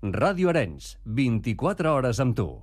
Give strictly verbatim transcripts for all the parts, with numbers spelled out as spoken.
Ràdio Arenys, vint-i-quatre hores amb tu.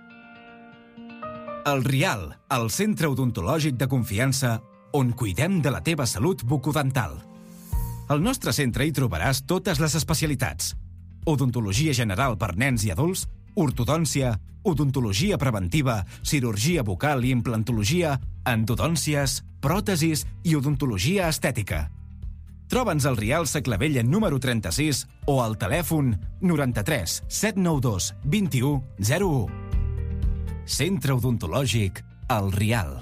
El Rial, el centre odontològic de confiança on cuidem de la teva salut bucodental. Al nostre centre hi trobaràs totes les especialitats. Odontologia general per nens i adults, ortodòncia, odontologia preventiva, cirurgia bucal i implantologia, endodòncies, pròtesis i odontologia estètica. Troba'ns al Rial Saclavella número trenta-sis o al telèfon noranta-tres set nou dos vint u zero u. Centre odontològic El Rial.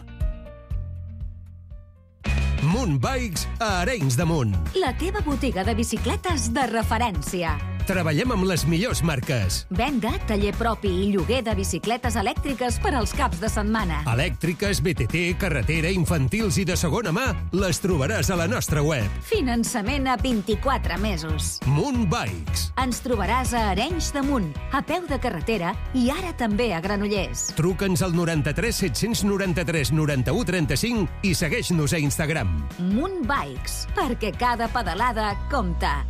Munt Bikes a Arenys de Munt. La teva botiga de bicicletes de referència. Treballem amb les millors marques. Venda, taller propi i lloguer de bicicletes elèctriques per als caps de setmana. Elèctriques, B T T, carretera, infantils i de segona mà, les trobaràs a la nostra web. Finançament a vint-i-quatre mesos. Munt Bikes. Ens trobaràs a Arenys de Munt, a peu de carretera i ara també a Granollers. Truca'ns al noranta-tres set noranta-tres noranta-u trenta-cinc i segueix-nos a Instagram. Munt Bikes, perquè cada pedalada compta.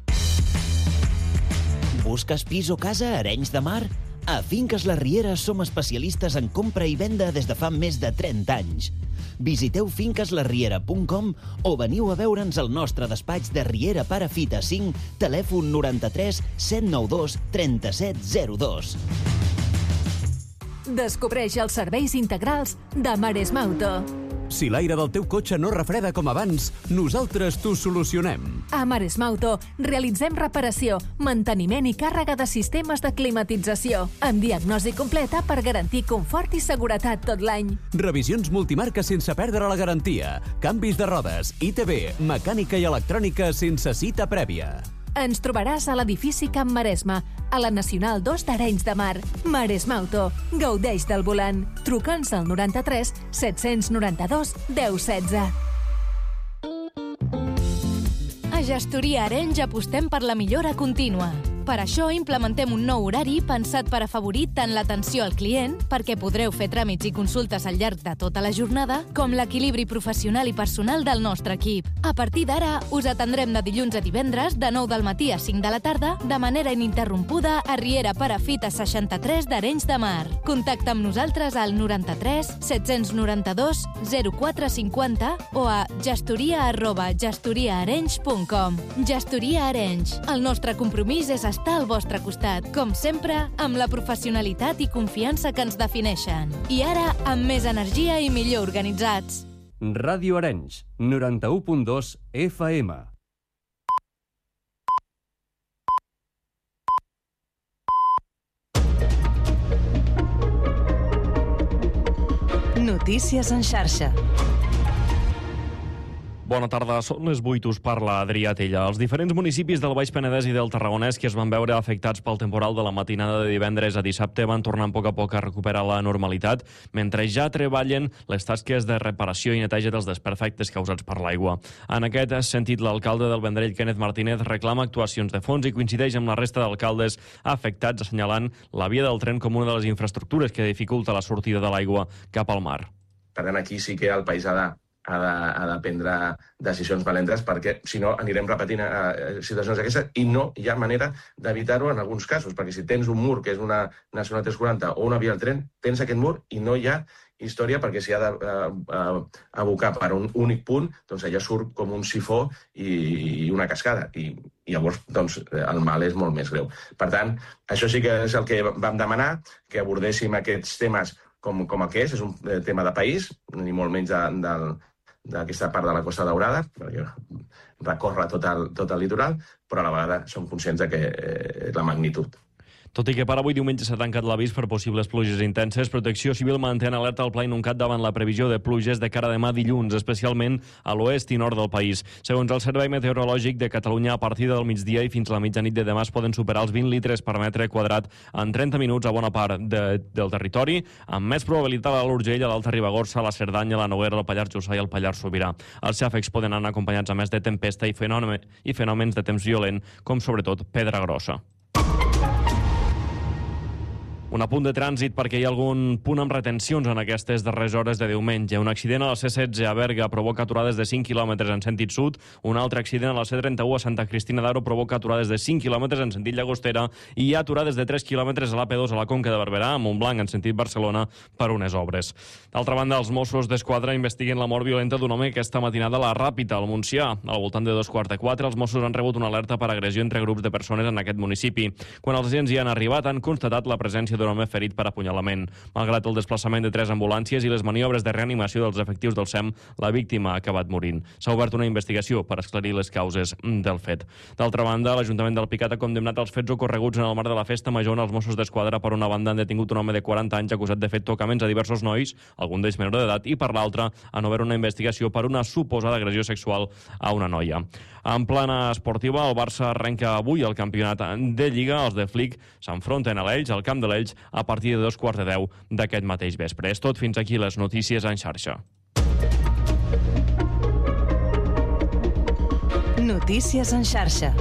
Busques pis o casa a Arenys de Mar? A Finques La Riera som especialistes en compra i venda des de fa més de trenta anys. Visiteu finques la riera punt com o veniu a veure'ns al nostre despatx de Riera Parafita cinc, telèfon noranta-tres set nou dos trenta-set zero dos. Descobreix els serveis integrals de Maresma Auto. Si l'aire del teu cotxe no refreda com abans, nosaltres t'ho solucionem. A Maresma Auto realitzem reparació, manteniment i càrrega de sistemes de climatització, amb diagnosi completa per garantir confort i seguretat tot l'any. Revisions multimarca sense perdre la garantia, canvis de rodes, I T B, mecànica i electrònica sense cita prèvia. Ens trobaràs a l'edifici Camp Maresma, a la Nacional dos d'Arenys de Mar. Maresma Auto. Gaudeix del volant. Truca'ns al noranta-tres set noranta-dos deu setze. A Gestoria Arenys apostem per la millora contínua. Per això implementem un nou horari pensat per afavorir tant l'atenció al client, perquè podreu fer tràmits i consultes al llarg de tota la jornada, com l'equilibri professional i personal del nostre equip. A partir d'ara, us atendrem de dilluns a divendres, de nou del matí a cinc de la tarda, de manera ininterrompuda a Riera Parafita seixanta-tres d'Arenys de Mar. Contacta amb nosaltres al noranta-tres set noranta-dos zero quatre cinquanta o a gestoria arroba gestoriaarenys punt com. Gestoria Arenys. El nostre compromís és estar al vostre costat, com sempre, amb la professionalitat i confiança que ens defineixen. I ara, amb més energia i millor organitzats. Ràdio Arenys, noranta-u punt dos F M. Notícies en xarxa. Bona tarda, són les vuit, us parla Adrià Tella. Els diferents municipis del Baix Penedès i del Tarragonès que es van veure afectats pel temporal de la matinada de divendres a dissabte van tornar a poc a poc a recuperar la normalitat, mentre ja treballen les tasques de reparació i neteja dels desperfectes causats per l'aigua. En aquest sentit, l'alcalde del Vendrell, Kenneth Martínez, reclama actuacions de fons i coincideix amb la resta d'alcaldes afectats, assenyalant la via del tren com una de les infraestructures que dificulta la sortida de l'aigua cap al mar. Per tant, aquí sí que el país ha de ha de, ha de prendre decisions valentes, perquè si no anirem repetint eh, situacions d'aquestes i no hi ha manera d'evitar-ho en alguns casos, perquè si tens un mur que és una Nacional tres quaranta o una via del tren, tens aquest mur i no hi ha història perquè s'hi ha d'abocar eh, per un únic punt, doncs allà surt com un sifó i, i una cascada i, i llavors doncs, el mal és molt més greu. Per tant, això sí que és el que vam demanar, que abordéssim aquests temes com, com el que és, és un tema de país, ni molt menys de, del d'aquesta part de la Costa Daurada, perquè recorre tot el, tot el litoral, però a la vegada som conscients de que eh, la magnitud. Tot i que per avui diumenge s'ha tancat l'avís per possibles pluges intenses, Protecció Civil manté en alerta el Pla Inuncat davant la previsió de pluges de cara a demà dilluns, especialment a l'oest i nord del país. Segons el Servei Meteorològic de Catalunya, a partir del migdia i fins a la mitjanit de demà es poden superar els vint litres per metre quadrat en trenta minuts a bona part de, del territori, amb més probabilitat a l'Urgell, a l'Alta Ribagorça, a la Cerdanya, a la Noguera, al Pallars Jussà i al Pallars Sobirà. Els xàfecs poden anar acompanyats a més de tempesta i, fenòmen, i fenòmens de temps violent, com sobretot pedra grossa. Un apunt de trànsit perquè hi ha algun punt amb retencions en aquestes darreres hores de diumenge. Un accident a la C setze a Berga provoca aturades de cinc quilòmetres en sentit sud. Un altre accident a la C trenta-u a Santa Cristina d'Aro provoca aturades de cinc quilòmetres en sentit Llagostera i hi ha aturades de tres quilòmetres a l'A P dos a la Conca de Barberà, a Montblanc en sentit Barcelona, per unes obres. D'altra banda, els Mossos d'Esquadra investiguen la mort violenta d'un home aquesta matinada a la Ràpita, al Montsià. Al voltant de dos quarts de quatre, els Mossos han rebut una alerta per agressió entre grups de persones en aquest municipi. Quan els agents hi han arribat, han constatat la presència d'un home ferit per apunyalament. Malgrat el desplaçament de tres ambulàncies i les maniobres de reanimació dels efectius del S E M, la víctima ha acabat morint. S'ha obert una investigació per esclarir les causes del fet. D'altra banda, l'Ajuntament d'Alpicat ha condemnat els fets ocorreguts en el marc de la festa major on els Mossos d'Esquadra. Per una banda, han detingut un home de quaranta anys acusat de fet tocaments a diversos nois, algun d'ells menor d'edat, i per l'altra han obert una investigació per una suposada agressió sexual a una noia. En plana esportiva, el Barça arrenca avui el campionat de Lliga. Els de Flick s'enfronten a l'Elx, al camp de l'Elx, a partir de dos quarts de deu d'aquest mateix vespre. És tot, fins aquí les notícies en xarxa. Notícies en xarxa.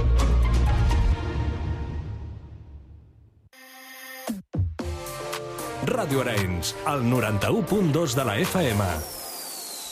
Ràdio Arenys, el noranta-u punt dos de la F M.